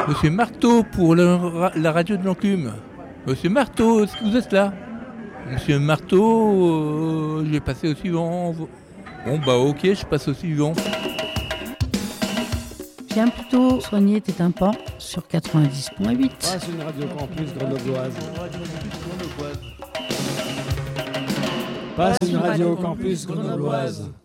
Monsieur Marteau pour la radio de l'Enclume. Monsieur Marteau, est-ce que vous êtes là? Monsieur Marteau, je vais passer au suivant. Bon bah ok, je passe au suivant. Viens plutôt soigner tes tympans sur 90.8. C'est une radio campus grenobloise. Passe une radio campus grenobloise.